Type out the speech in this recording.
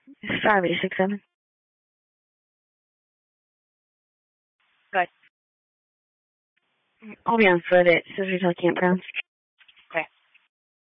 Star 867. Good. I'll be on foot at Scissors Hill Campground.